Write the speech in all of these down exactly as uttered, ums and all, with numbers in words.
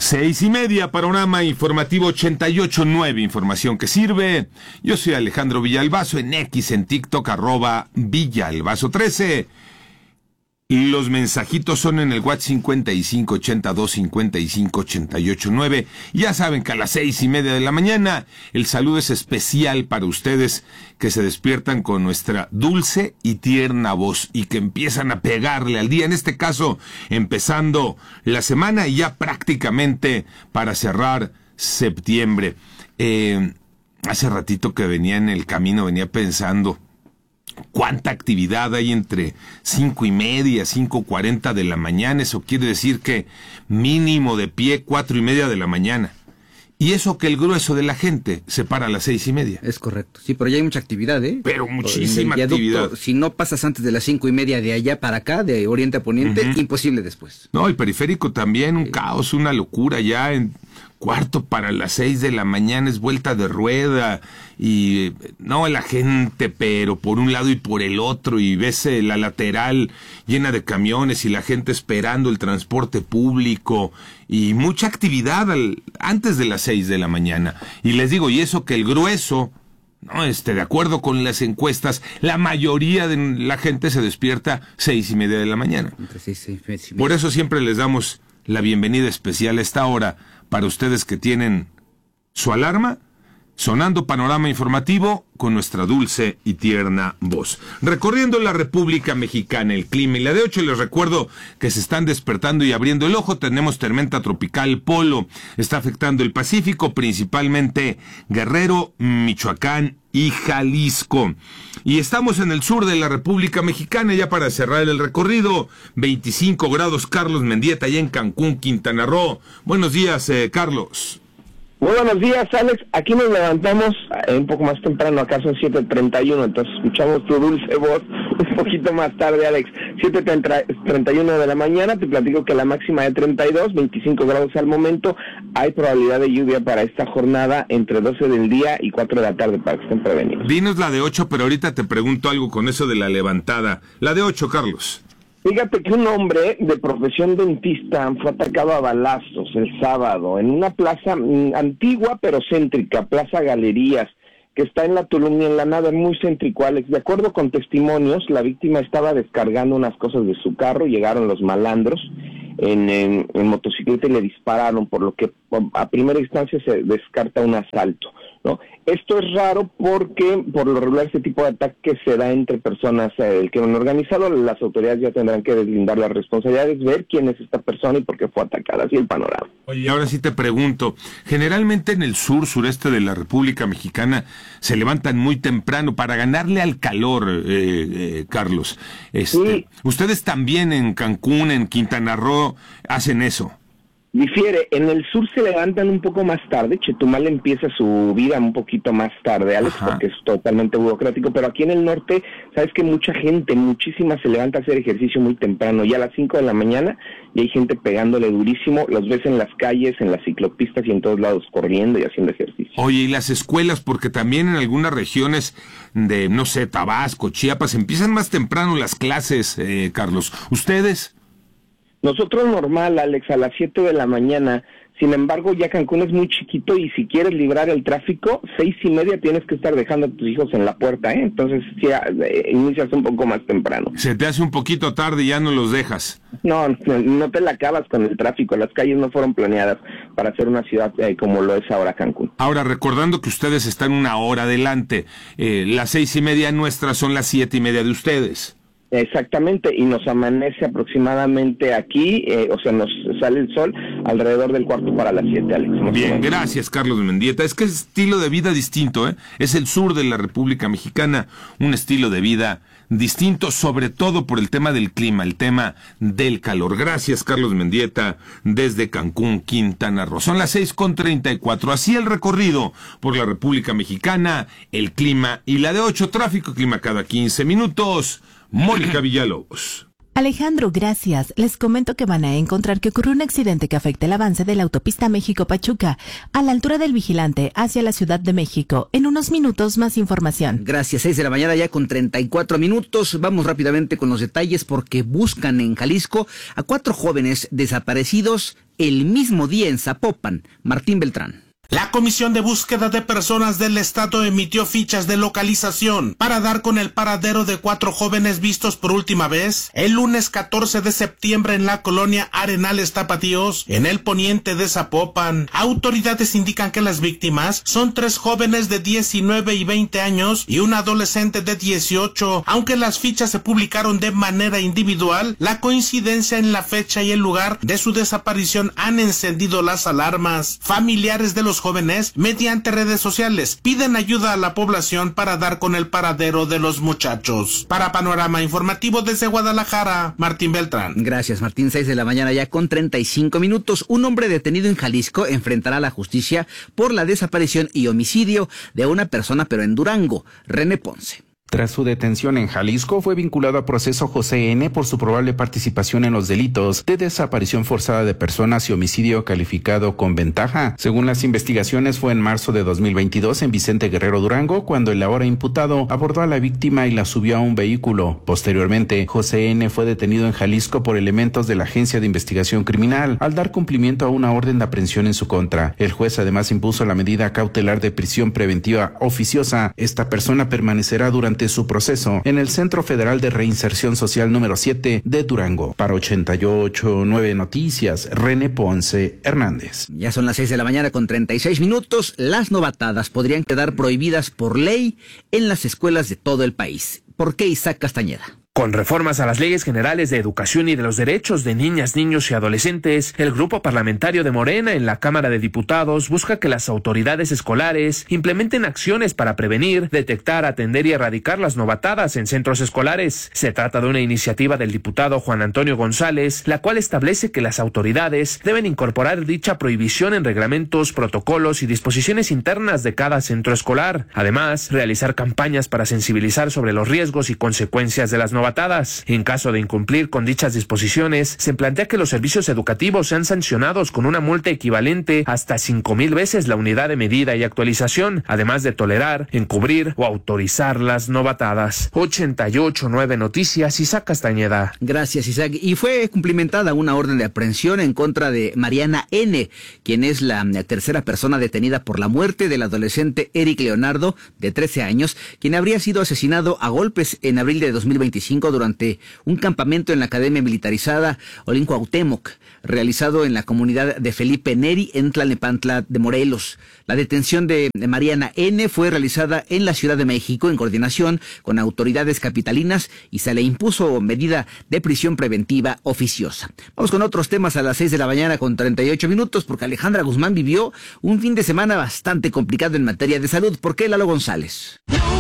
Seis y media, panorama informativo ochenta y ocho punto nueve, información que sirve. Yo soy Alejandro Villalbazo, en X, en TikTok, arroba Villalbazo trece. Los mensajitos son en el WhatsApp cincuenta y cinco ochenta y dos cincuenta y cinco ochenta y ocho nueve. Ya saben que a las seis y media de la mañana el saludo es especial para ustedes que se despiertan con nuestra dulce y tierna voz y que empiezan a pegarle al día, en este caso empezando la semana y ya prácticamente para cerrar septiembre. Eh, hace ratito que venía en el camino, venía pensando cuánta actividad hay entre cinco y media, cinco cuarenta de la mañana. Eso quiere decir que mínimo de pie cuatro y media de la mañana. Y eso que el grueso de la gente se para a las seis y media. Es correcto. Sí, pero ya hay mucha actividad, ¿eh? Pero muchísima actividad. Si no pasas antes de las cinco y media de allá para acá, de oriente a poniente, uh-huh. imposible después. No, el periférico también, un sí. caos, una locura ya en cuarto para las seis de la mañana, es vuelta de rueda, y no, la gente, pero por un lado y por el otro, y ves la lateral llena de camiones y la gente esperando el transporte público, y mucha actividad al, antes de las seis de la mañana. Y les digo, y eso que el grueso, no, este, de acuerdo con las encuestas, la mayoría de la gente se despierta seis y media de la mañana. Sí, sí, sí, sí. Por eso siempre les damos la bienvenida especial a esta hora para ustedes que tienen su alarma sonando panorama informativo con nuestra dulce y tierna voz. Recorriendo la República Mexicana, el clima y la de ocho, les recuerdo que se están despertando y abriendo el ojo. Tenemos tormenta tropical Polo, está afectando el Pacífico, principalmente Guerrero, Michoacán y Jalisco. Y estamos en el sur de la República Mexicana, ya para cerrar el recorrido, veinticinco grados, Carlos Mendieta, allá en Cancún, Quintana Roo. Buenos días, eh, Carlos. Muy buenos días, Alex. Aquí nos levantamos eh, un poco más temprano, acá son siete treinta y uno, entonces escuchamos tu dulce voz un poquito más tarde, Alex. siete treinta y uno de la mañana, te platico que la máxima de treinta y dos, veinticinco grados al momento. Hay probabilidad de lluvia para esta jornada entre doce del día y cuatro de la tarde, para que estén prevenidos. Dinos la de ocho, pero ahorita te pregunto algo con eso de la levantada. La de ocho, Carlos. Fíjate que un hombre de profesión dentista fue atacado a balazos el sábado en una plaza mm, antigua pero céntrica, Plaza Galerías, que está en la Tulum y en la nada, muy céntrico, Alex. De acuerdo con testimonios, la víctima estaba descargando unas cosas de su carro, llegaron los malandros en, en, en motocicleta y le dispararon, por lo que a primera instancia se descarta un asalto, ¿no? Esto es raro porque por lo regular este tipo de ataque se da entre personas eh, del crimen organizado. Las autoridades ya tendrán que deslindar las responsabilidades, ver quién es esta persona y por qué fue atacada, así el panorama. Oye, ahora sí te pregunto, generalmente en el sur, sureste de la República Mexicana se levantan muy temprano para ganarle al calor, eh, eh, Carlos. Este, sí. Ustedes también en Cancún, en Quintana Roo, hacen eso. Difiere, en el sur se levantan un poco más tarde, Chetumal empieza su vida un poquito más tarde, Alex, Ajá. porque es totalmente burocrático, pero aquí en el norte, sabes que mucha gente, muchísima se levanta a hacer ejercicio muy temprano, ya a las cinco de la mañana, y hay gente pegándole durísimo, los ves en las calles, en las ciclopistas y en todos lados corriendo y haciendo ejercicio. Oye, y las escuelas, porque también en algunas regiones de, no sé, Tabasco, Chiapas, empiezan más temprano las clases, eh, Carlos, ¿ustedes? Nosotros normal, Alex, a las siete de la mañana. Sin embargo, ya Cancún es muy chiquito y si quieres librar el tráfico, seis y media tienes que estar dejando a tus hijos en la puerta, ¿eh? Entonces, sí, eh, inicias un poco más temprano. Se te hace un poquito tarde y ya no los dejas. No, no, no te la acabas con el tráfico. Las calles no fueron planeadas para ser una ciudad eh, como lo es ahora Cancún. Ahora, recordando que ustedes están una hora adelante, eh, las seis y media nuestras son las siete y media de ustedes. Exactamente, y nos amanece aproximadamente aquí, eh, o sea, nos sale el sol alrededor del cuarto para las siete, Alex. Bien, gracias, Carlos Mendieta. Es que es estilo de vida distinto, ¿eh? Es el sur de la República Mexicana, un estilo de vida distinto, sobre todo por el tema del clima, el tema del calor. Gracias, Carlos Mendieta, desde Cancún, Quintana Roo. Son las seis con treinta y cuatro. Así el recorrido por la República Mexicana, el clima y la de ocho, tráfico, clima cada quince minutos. Mónica Villalobos. Alejandro, gracias. Les comento que van a encontrar que ocurrió un accidente que afecta el avance de la autopista México-Pachuca a la altura del Vigilante hacia la Ciudad de México. En unos minutos más información. Gracias, seis de la mañana ya con treinta y cuatro minutos. Vamos rápidamente con los detalles porque buscan en Jalisco a cuatro jóvenes desaparecidos el mismo día en Zapopan. Martín Beltrán. La Comisión de Búsqueda de Personas del Estado emitió fichas de localización para dar con el paradero de cuatro jóvenes vistos por última vez el lunes catorce de septiembre en la colonia Arenales Tapatíos, en el poniente de Zapopan. Autoridades indican que las víctimas son tres jóvenes de diecinueve y veinte años y un adolescente de dieciocho. Aunque las fichas se publicaron de manera individual, la coincidencia en la fecha y el lugar de su desaparición han encendido las alarmas. Familiares de los jóvenes, mediante redes sociales, piden ayuda a la población para dar con el paradero de los muchachos. Para Panorama Informativo desde Guadalajara, Martín Beltrán. Gracias, Martín. Seis de la mañana ya con treinta y cinco minutos. Un hombre detenido en Jalisco enfrentará a la justicia por la desaparición y homicidio de una persona, pero en Durango. René Ponce. Tras su detención en Jalisco, fue vinculado a proceso José N. por su probable participación en los delitos de desaparición forzada de personas y homicidio calificado con ventaja. Según las investigaciones, fue en marzo de dos mil veintidós en Vicente Guerrero, Durango, cuando el ahora imputado abordó a la víctima y la subió a un vehículo. Posteriormente, José N. fue detenido en Jalisco por elementos de la Agencia de Investigación Criminal al dar cumplimiento a una orden de aprehensión en su contra. El juez además impuso la medida cautelar de prisión preventiva oficiosa. Esta persona permanecerá durante su proceso en el Centro Federal de Reinserción Social número siete de Durango. Para ochenta y ocho punto nueve Noticias, René Ponce Hernández. Ya son las seis de la mañana con treinta y seis minutos. Las novatadas podrían quedar prohibidas por ley en las escuelas de todo el país. ¿Por qué, Isaac Castañeda? Con reformas a las leyes generales de educación y de los derechos de niñas, niños y adolescentes, el grupo parlamentario de Morena en la Cámara de Diputados busca que las autoridades escolares implementen acciones para prevenir, detectar, atender y erradicar las novatadas en centros escolares. Se trata de una iniciativa del diputado Juan Antonio González, la cual establece que las autoridades deben incorporar dicha prohibición en reglamentos, protocolos y disposiciones internas de cada centro escolar. Además, realizar campañas para sensibilizar sobre los riesgos y consecuencias de las novatadas. En caso de incumplir con dichas disposiciones, se plantea que los servicios educativos sean sancionados con una multa equivalente hasta cinco mil veces la unidad de medida y actualización, además de tolerar, encubrir o autorizar las novatadas. ochenta y ocho punto nueve Noticias, Isaac Castañeda. Gracias, Isaac. Y fue cumplimentada una orden de aprehensión en contra de Mariana N., quien es la tercera persona detenida por la muerte del adolescente Eric Leonardo, de trece años, quien habría sido asesinado a golpes en abril de dos mil veinticinco durante un campamento en la Academia Militarizada Olin Cuauhtémoc, realizado en la comunidad de Felipe Neri, en Tlalnepantla de Morelos. La detención de Mariana N. fue realizada en la Ciudad de México en coordinación con autoridades capitalinas y se le impuso medida de prisión preventiva oficiosa. Vamos con otros temas a las seis de la mañana con treinta y ocho minutos, porque Alejandra Guzmán vivió un fin de semana bastante complicado en materia de salud. ¿Por qué, Lalo González?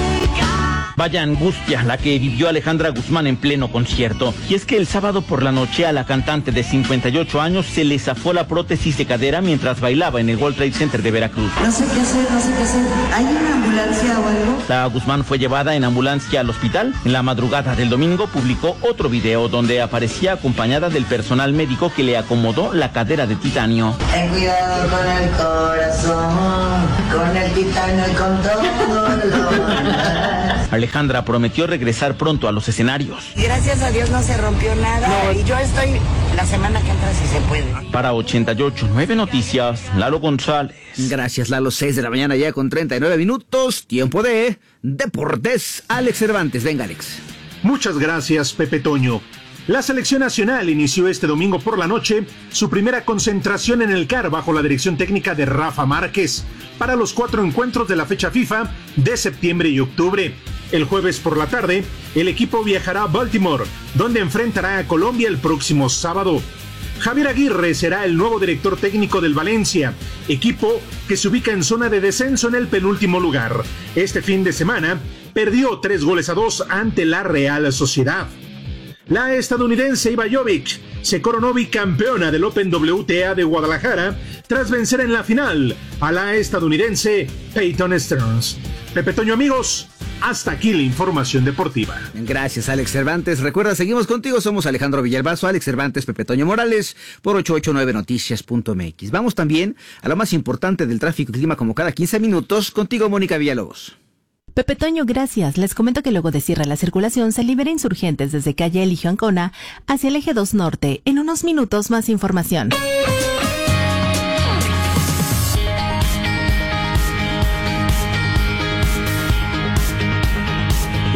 Vaya angustia la que vivió Alejandra Guzmán en pleno concierto. Y es que el sábado por la noche a la cantante de cincuenta y ocho años se le zafó la prótesis de cadera mientras bailaba en el World Trade Center de Veracruz. No sé qué hacer, no sé qué hacer. ¿Hay una ambulancia o algo? La Guzmán fue llevada en ambulancia al hospital. En la madrugada del domingo publicó otro video donde aparecía acompañada del personal médico que le acomodó la cadera de titanio. Ten cuidado con el corazón, con el titanio y con todo lo... Alejandra prometió regresar pronto a los escenarios. Gracias a Dios no se rompió nada, no. Y yo estoy la semana que entra si se puede. Para ochenta y ocho punto nueve Noticias, Lalo González. Gracias, Lalo. seis de la mañana ya con treinta y nueve minutos. Tiempo de Deportes. Alex Cervantes. Venga, Alex. Muchas gracias, Pepe Toño. La selección nacional inició este domingo por la noche su primera concentración en el C A R bajo la dirección técnica de Rafa Márquez para los cuatro encuentros de la fecha FIFA de septiembre y octubre. El jueves por la tarde, el equipo viajará a Baltimore, donde enfrentará a Colombia el próximo sábado. Javier Aguirre será el nuevo director técnico del Valencia, equipo que se ubica en zona de descenso en el penúltimo lugar. Este fin de semana perdió tres goles a dos ante la Real Sociedad. La estadounidense Iva Jovic se coronó bicampeona del Open W T A de Guadalajara tras vencer en la final a la estadounidense Peyton Stearns. Pepe Toño, amigos, hasta aquí la información deportiva. Gracias, Alex Cervantes. Recuerda, seguimos contigo, somos Alejandro Villalbazo, Alex Cervantes, Pepe Toño Morales, por ochocientos ochenta y nueve noticias punto m x. Vamos también a lo más importante del tráfico y clima como cada quince minutos, contigo, Mónica Villalobos. Pepe Toño, gracias. Les comento que luego de cierre la circulación se libera Insurgentes desde calle Eligio Ancona hacia el eje dos Norte. En unos minutos más información.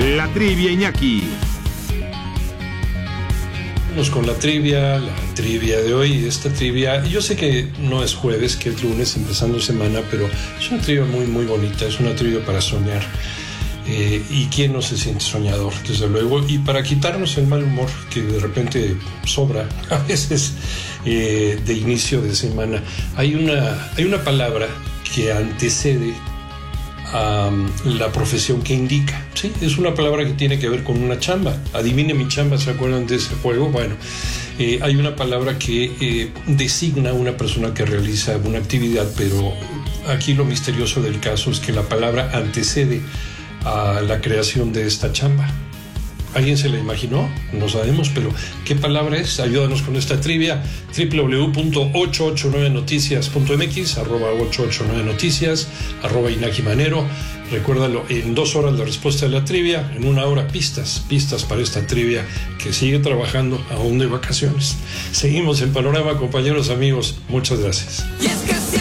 La trivia, Iñaki. Vamos con la trivia, la trivia de hoy. Esta trivia, yo sé que no es jueves, que es lunes, empezando semana, pero es una trivia muy, muy bonita. Es una trivia para soñar. Eh, ¿Y quién no se siente soñador? Desde luego. Y para quitarnos el mal humor que de repente sobra a veces eh, de inicio de semana, hay una, hay una palabra que antecede a la profesión que indica, ¿sí? Es una palabra que tiene que ver con una chamba. Adivine mi chamba, ¿se acuerdan de ese juego? Bueno, eh, hay una palabra que eh, designa a una persona que realiza una actividad, pero aquí lo misterioso del caso es que la palabra antecede a la creación de esta chamba. ¿Alguien se la imaginó? No sabemos, pero ¿qué palabra es? Ayúdanos con esta trivia. doble u doble u doble u punto ochocientos ochenta y nueve noticias punto m x, arroba ochocientos ochenta y nueve noticias, arroba Iñaki Manero. Recuérdalo, en dos horas la respuesta de la trivia, en una hora pistas, pistas para esta trivia que sigue trabajando aún de vacaciones. Seguimos en Panorama, compañeros, amigos. Muchas gracias. Y es que